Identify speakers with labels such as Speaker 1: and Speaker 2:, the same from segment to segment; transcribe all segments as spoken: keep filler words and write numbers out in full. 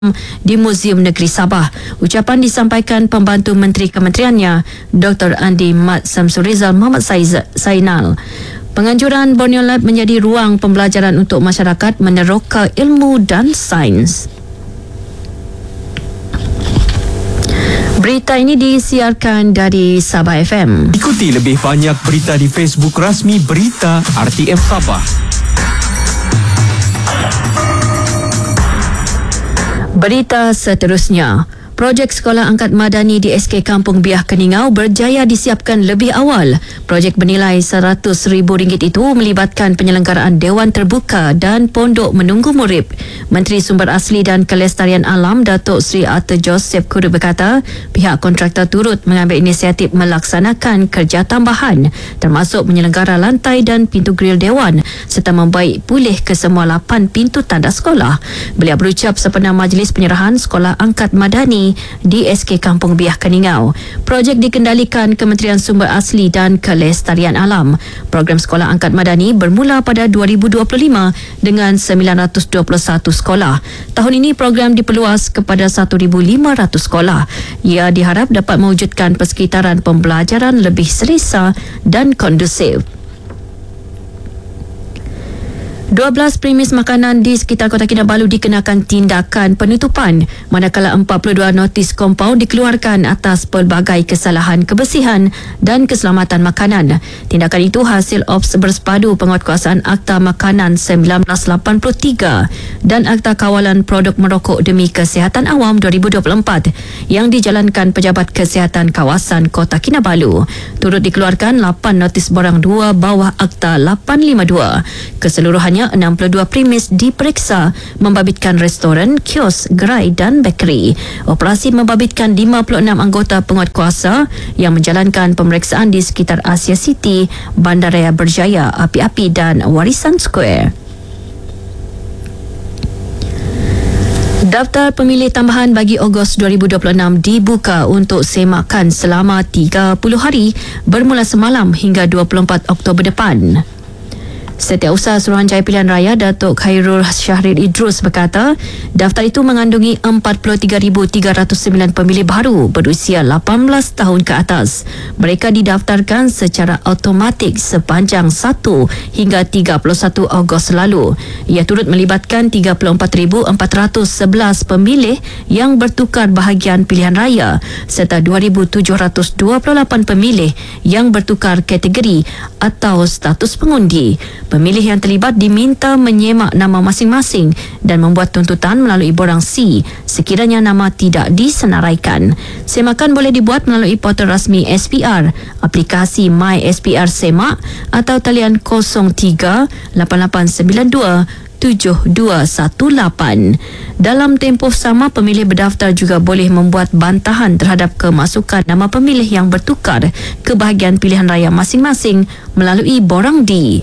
Speaker 1: di Muzium Negeri Sabah. Ucapan disampaikan Pembantu Menteri Kementeriannya, Doktor Andi Mat Samsurizal Muhammad Zainal. Penganjuran Borneo Lab menjadi ruang pembelajaran untuk masyarakat meneroka ilmu dan sains. Berita ini disiarkan dari Sabah F M.
Speaker 2: Ikuti lebih banyak berita di Facebook rasmi Berita R T M Sabah.
Speaker 1: Berita seterusnya. Projek Sekolah Angkat Madani di S K Kampung Biah Keningau berjaya disiapkan lebih awal. Projek bernilai seratus ribu ringgit itu melibatkan penyelenggaraan Dewan Terbuka dan Pondok Menunggu Murid. Menteri Sumber Asli dan Kelestarian Alam Datuk Seri Arthur Joseph Kudu berkata, pihak kontraktor turut mengambil inisiatif melaksanakan kerja tambahan termasuk menyelenggara lantai dan pintu grill Dewan serta membaik pulih ke semua lapan pintu tanda sekolah. Beliau berucap sempena majlis penyerahan Sekolah Angkat Madani di S K Kampung Biah Keningau. Projek dikendalikan Kementerian Sumber Asli dan Kelestarian Alam. Program Sekolah Angkat Madani bermula pada dua ribu dua puluh lima dengan sembilan ratus dua puluh satu sekolah. Tahun ini program diperluas kepada satu ribu lima ratus sekolah. Ia diharap dapat mewujudkan persekitaran pembelajaran lebih selesa dan kondusif. dua belas premis makanan di sekitar Kota Kinabalu dikenakan tindakan penutupan manakala empat puluh dua notis kompaun dikeluarkan atas pelbagai kesalahan kebersihan dan keselamatan makanan. Tindakan itu hasil ops bersepadu penguatkuasaan Akta Makanan seribu sembilan ratus lapan puluh tiga dan Akta Kawalan Produk Merokok Demi Kesihatan Awam dua ribu dua puluh empat yang dijalankan Pejabat Kesihatan Kawasan Kota Kinabalu. Turut dikeluarkan lapan notis borang dua bawah Akta lapan lima dua. Keseluruhannya enam puluh dua premis diperiksa membabitkan restoran, kios, gerai dan bekeri. Operasi membabitkan lima puluh enam anggota penguatkuasa yang menjalankan pemeriksaan di sekitar Asia City, Bandaraya Berjaya, Api-Api dan Warisan Square. Daftar pemilih tambahan bagi Ogos dua ribu dua puluh enam dibuka untuk semakan selama tiga puluh hari bermula semalam hingga dua puluh empat Oktober depan. Setiausaha Suruhanjaya Pilihan Raya Datuk Khairul Syahril Idrus berkata, daftar itu mengandungi empat puluh tiga ribu tiga ratus sembilan pemilih baru berusia lapan belas tahun ke atas. Mereka didaftarkan secara automatik sepanjang satu hingga tiga puluh satu Ogos lalu. Ia turut melibatkan tiga puluh empat ribu empat ratus sebelas pemilih yang bertukar bahagian pilihan raya serta dua ribu tujuh ratus dua puluh lapan pemilih yang bertukar kategori atau status pengundi. Pemilih yang terlibat diminta menyemak nama masing-masing dan membuat tuntutan melalui borang C sekiranya nama tidak disenaraikan. Semakan boleh dibuat melalui portal rasmi S P R, aplikasi My S P R Semak atau talian kosong tiga lapan lapan sembilan dua tujuh dua satu lapan. Dalam tempoh sama, pemilih berdaftar juga boleh membuat bantahan terhadap kemasukan nama pemilih yang bertukar ke bahagian pilihan raya masing-masing melalui borang D.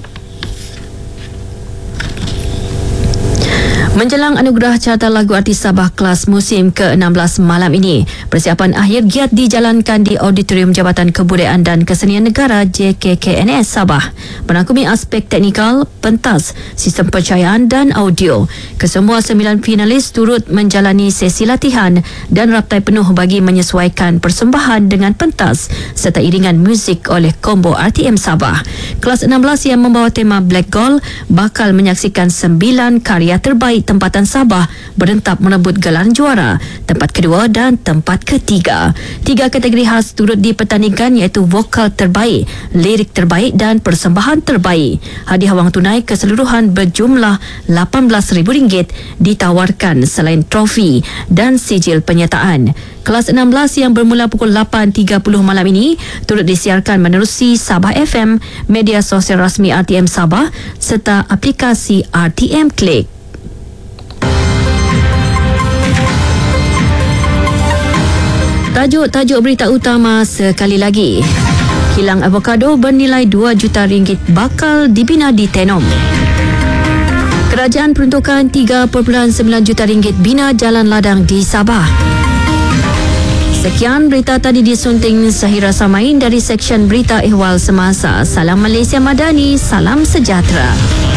Speaker 1: Menjelang anugerah Carta Lagu Artis Sabah kelas musim ke enam belas malam ini, persiapan akhir giat dijalankan di Auditorium Jabatan Kebudayaan dan Kesenian Negara J K K N S Sabah. Merangkumi aspek teknikal, pentas, sistem pencahayaan dan audio. Kesemua sembilan finalis turut menjalani sesi latihan dan raptai penuh bagi menyesuaikan persembahan dengan pentas serta iringan muzik oleh Combo R T M Sabah. Kelas enam belas yang membawa tema Black Gold bakal menyaksikan sembilan karya terbaik tempatan Sabah berentap merebut gelaran juara, tempat kedua dan tempat ketiga. Tiga kategori khas turut dipertandingkan iaitu vokal terbaik, lirik terbaik dan persembahan terbaik. Hadiah wang tunai keseluruhan berjumlah lapan belas ribu ringgit ditawarkan selain trofi dan sijil penyertaan. Kelas enam belas yang bermula pukul lapan tiga puluh malam ini turut disiarkan menerusi Sabah F M, media sosial rasmi R T M Sabah serta aplikasi R T M Click. Tajuk-tajuk berita utama sekali lagi. Kilang avokado bernilai dua juta ringgit bakal dibina di Tenom. Kerajaan peruntukan tiga perpuluhan sembilan juta ringgit bina jalan ladang di Sabah. Sekian berita tadi disunting Zahira Samain dari Seksyen Berita Ehwal Semasa. Salam Malaysia Madani, salam sejahtera.